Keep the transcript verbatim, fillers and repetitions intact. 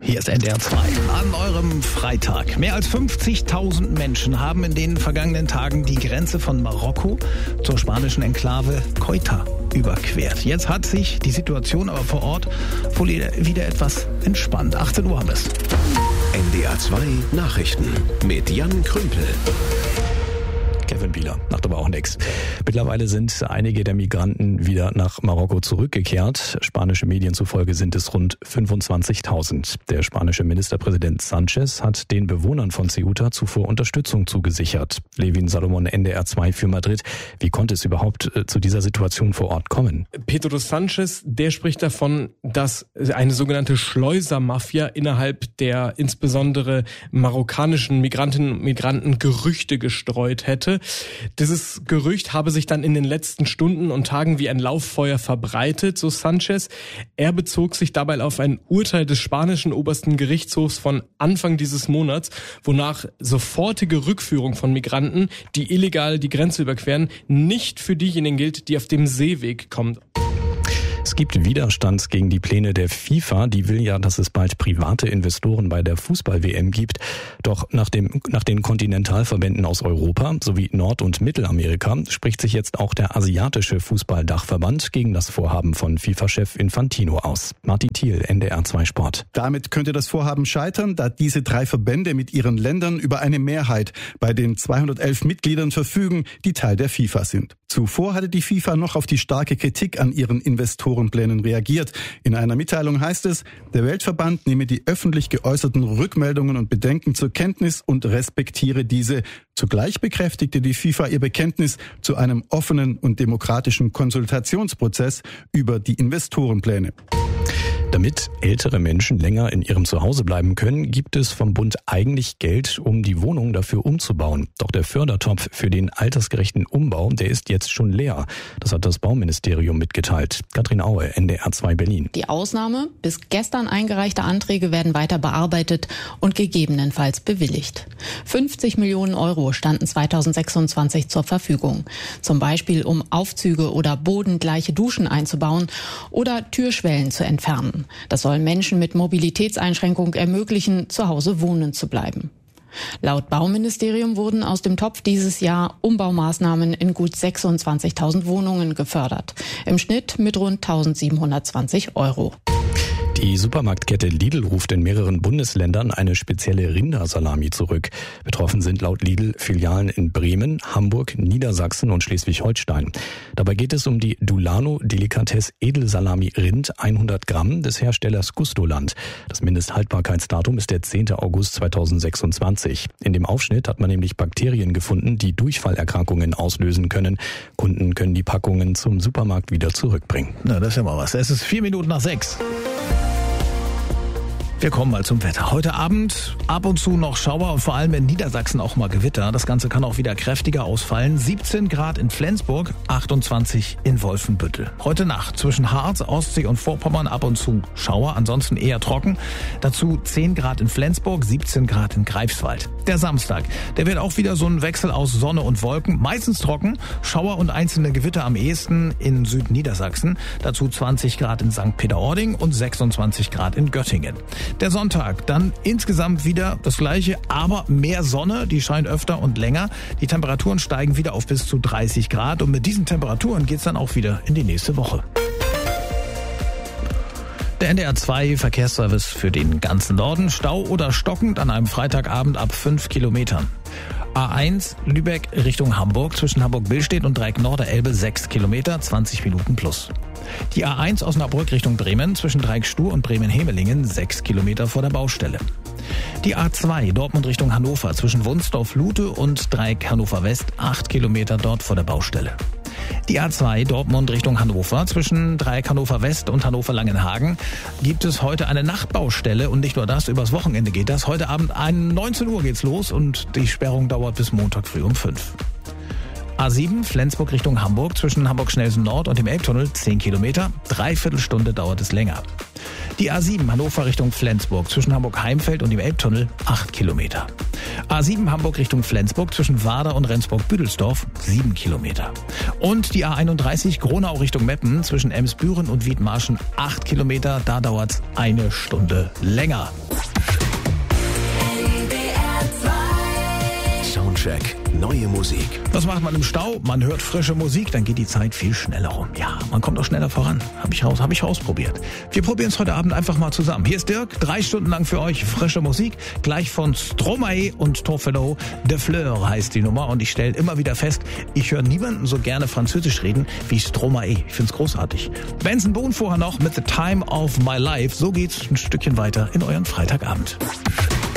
Hier ist N D R zwei. An eurem Freitag. Mehr als fünfzigtausend Menschen haben in den vergangenen Tagen die Grenze von Marokko zur spanischen Enklave Ceuta überquert. Jetzt hat sich die Situation aber vor Ort wohl wieder etwas entspannt. achtzehn Uhr haben wir es. N D R zwei Nachrichten mit Jan Krümpel. Kevin Bieler macht aber auch nichts. Mittlerweile sind einige der Migranten wieder nach Marokko zurückgekehrt. Spanische Medien zufolge sind es rund fünfundzwanzigtausend. Der spanische Ministerpräsident Sanchez hat den Bewohnern von Ceuta zuvor Unterstützung zugesichert. Levin Salomon, N D R zwei für Madrid. Wie konnte es überhaupt zu dieser Situation vor Ort kommen? Pedro Sanchez, der spricht davon, dass eine sogenannte Schleusermafia innerhalb der insbesondere marokkanischen Migrantinnen und Migranten Gerüchte gestreut hätte. Dieses Gerücht habe sich dann in den letzten Stunden und Tagen wie ein Lauffeuer verbreitet, so Sanchez. Er bezog sich dabei auf ein Urteil des spanischen obersten Gerichtshofs von Anfang dieses Monats, wonach sofortige Rückführung von Migranten, die illegal die Grenze überqueren, nicht für diejenigen gilt, die auf dem Seeweg kommen. Es gibt Widerstand gegen die Pläne der FIFA. Die will ja, dass es bald private Investoren bei der Fußball-W M gibt. Doch nach dem, nach den Kontinentalverbänden aus Europa sowie Nord- und Mittelamerika spricht sich jetzt auch der asiatische Fußballdachverband gegen das Vorhaben von FIFA-Chef Infantino aus. Martin Thiel, N D R zwei Sport. Damit könnte das Vorhaben scheitern, da diese drei Verbände mit ihren Ländern über eine Mehrheit bei den zweihundertelf Mitgliedern verfügen, die Teil der FIFA sind. Zuvor hatte die FIFA noch auf die starke Kritik an ihren Investorenplänen reagiert. In einer Mitteilung heißt es, der Weltverband nehme die öffentlich geäußerten Rückmeldungen und Bedenken zur Kenntnis und respektiere diese. Zugleich bekräftigte die FIFA ihr Bekenntnis zu einem offenen und demokratischen Konsultationsprozess über die Investorenpläne. Damit ältere Menschen länger in ihrem Zuhause bleiben können, gibt es vom Bund eigentlich Geld, um die Wohnungen dafür umzubauen. Doch der Fördertopf für den altersgerechten Umbau, der ist jetzt schon leer. Das hat das Bauministerium mitgeteilt. Katrin Aue, N D R zwei Berlin. Die Ausnahme: bis gestern eingereichte Anträge werden weiter bearbeitet und gegebenenfalls bewilligt. fünfzig Millionen Euro standen zweitausendsechsundzwanzig zur Verfügung. Zum Beispiel, um Aufzüge oder bodengleiche Duschen einzubauen oder Türschwellen zu entfernen. Das soll Menschen mit Mobilitätseinschränkung ermöglichen, zu Hause wohnen zu bleiben. Laut Bauministerium wurden aus dem Topf dieses Jahr Umbaumaßnahmen in gut sechsundzwanzigtausend Wohnungen gefördert. Im Schnitt mit rund eintausendsiebenhundertzwanzig Euro. Die Supermarktkette Lidl ruft in mehreren Bundesländern eine spezielle Rindersalami zurück. Betroffen sind laut Lidl Filialen in Bremen, Hamburg, Niedersachsen und Schleswig-Holstein. Dabei geht es um die Dulano Delikatesse Edelsalami Rind hundert Gramm des Herstellers Gustoland. Das Mindesthaltbarkeitsdatum ist der zehnten August zweitausendsechsundzwanzig. In dem Aufschnitt hat man nämlich Bakterien gefunden, die Durchfallerkrankungen auslösen können. Kunden können die Packungen zum Supermarkt wieder zurückbringen. Na, das ist ja mal was. Es ist vier Minuten nach sechs. Wir kommen mal zum Wetter. Heute Abend ab und zu noch Schauer und vor allem in Niedersachsen auch mal Gewitter. Das Ganze kann auch wieder kräftiger ausfallen. siebzehn Grad in Flensburg, achtundzwanzig in Wolfenbüttel. Heute Nacht zwischen Harz, Ostsee und Vorpommern ab und zu Schauer, ansonsten eher trocken. Dazu zehn Grad in Flensburg, siebzehn Grad in Greifswald. Der Samstag, der wird auch wieder so ein Wechsel aus Sonne und Wolken. Meistens trocken, Schauer und einzelne Gewitter am ehesten in Südniedersachsen. Dazu zwanzig Grad in Sankt Peter-Ording und sechsundzwanzig Grad in Göttingen. Der Sonntag, dann insgesamt wieder das Gleiche, aber mehr Sonne, die scheint öfter und länger. Die Temperaturen steigen wieder auf bis zu dreißig Grad und mit diesen Temperaturen geht's dann auch wieder in die nächste Woche. Der N D R zwei Verkehrsservice für den ganzen Norden. Stau oder stockend an einem Freitagabend ab fünf Kilometern. A eins Lübeck Richtung Hamburg zwischen Hamburg-Billstedt und Dreieck-Norderelbe sechs Kilometer, zwanzig Minuten plus. Die A eins Osnabrück Richtung Bremen zwischen Dreieck-Stuhr und Bremen-Hemelingen sechs Kilometer vor der Baustelle. Die A zwei Dortmund Richtung Hannover zwischen Wunsdorf-Lute und Dreieck Hannover West acht Kilometer dort vor der Baustelle. Die A zwei Dortmund Richtung Hannover zwischen Dreieck Hannover West und Hannover Langenhagen gibt es heute eine Nachtbaustelle und nicht nur das, übers Wochenende geht das. Heute Abend neunzehn Uhr geht's los und die Sperrung dauert bis Montag früh um fünf. A sieben Flensburg Richtung Hamburg zwischen Hamburg-Schnelsen Nord und dem Elbtunnel zehn Kilometer, dreiviertel Stunde dauert es länger. Die A sieben Hannover Richtung Flensburg zwischen Hamburg-Heimfeld und dem Elbtunnel acht Kilometer. A sieben Hamburg Richtung Flensburg zwischen Wader und Rendsburg-Büdelsdorf sieben Kilometer. Und die A einunddreißig Gronau Richtung Meppen zwischen Emsbüren und Wiedmarschen acht Kilometer, da dauert es eine Stunde länger. Soundcheck. Neue Musik. Was macht man im Stau? Man hört frische Musik, dann geht die Zeit viel schneller rum. Ja, man kommt auch schneller voran. Hab ich raus, hab ich ausprobiert. Wir probieren es heute Abend einfach mal zusammen. Hier ist Dirk, drei Stunden lang für euch frische Musik. Gleich von Stromae und Torfellow. De Fleur heißt die Nummer und ich stelle immer wieder fest, ich höre niemanden so gerne Französisch reden wie Stromae. Ich find's großartig. Benson Boone vorher noch mit The Time of My Life. So geht's ein Stückchen weiter in euren Freitagabend.